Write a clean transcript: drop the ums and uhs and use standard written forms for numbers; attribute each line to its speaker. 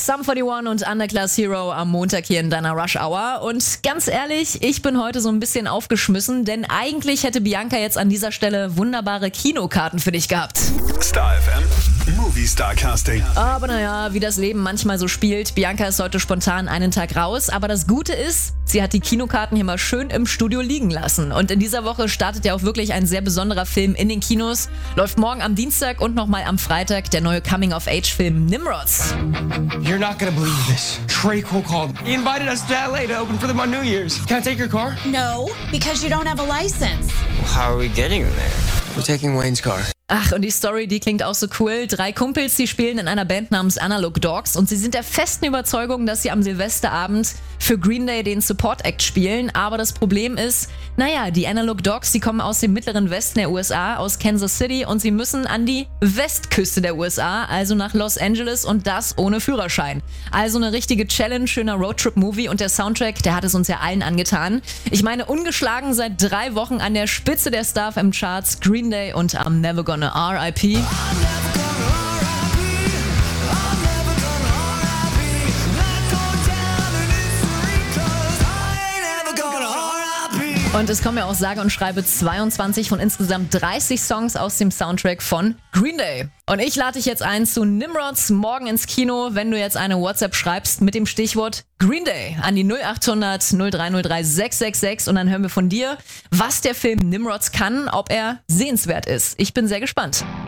Speaker 1: Sum 41 und Underclass Hero am Montag hier in deiner Rush Hour. Und ganz ehrlich, ich bin heute so ein bisschen aufgeschmissen, denn eigentlich hätte Bianca jetzt an dieser Stelle wunderbare Kinokarten für dich gehabt.
Speaker 2: Star FM Movie Star Casting.
Speaker 1: Aber naja, wie das Leben manchmal so spielt, Bianca ist heute spontan einen Tag raus. Aber das Gute ist, sie hat die Kinokarten hier mal schön im Studio liegen lassen. Und in dieser Woche startet ja auch wirklich ein sehr besonderer Film in den Kinos. Läuft morgen am Dienstag und nochmal am Freitag der neue Coming-of-Age-Film Nimrods.
Speaker 3: You're not gonna believe this. Trey Cole called. He invited us to LA to open for them on New Year's. Can I take your car?
Speaker 4: No, because you don't have a license.
Speaker 3: How are we getting there? We're taking Wayne's car.
Speaker 1: Ach, und die Story, die klingt auch so cool. 3 Kumpels, die spielen in einer Band namens Analog Dogs und sie sind der festen Überzeugung, dass sie am Silvesterabend für Green Day den Support-Act spielen. Aber das Problem ist, naja, die Analog Dogs, die kommen aus dem mittleren Westen der USA, aus Kansas City und sie müssen an die Westküste der USA, also nach Los Angeles und das ohne Führerschein. Also eine richtige Challenge, schöner Roadtrip-Movie und der Soundtrack, der hat es uns ja allen angetan. Ich meine, ungeschlagen seit 3 Wochen an der Spitze der Star FM-Charts, Green Day und I'm Never Gonna R.I.P. Und es kommen ja auch sage und schreibe 22 von insgesamt 30 Songs aus dem Soundtrack von Green Day. Und ich lade dich jetzt ein zu Nimrods morgen ins Kino, wenn du jetzt eine WhatsApp schreibst mit dem Stichwort Green Day an die 0800 0303 666 und dann hören wir von dir, was der Film Nimrods kann, ob er sehenswert ist. Ich bin sehr gespannt.